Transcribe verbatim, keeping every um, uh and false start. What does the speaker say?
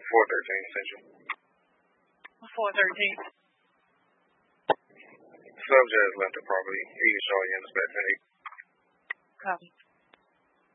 four thirteen Central. four thirteen. Subject has left the property. He can show you in the spec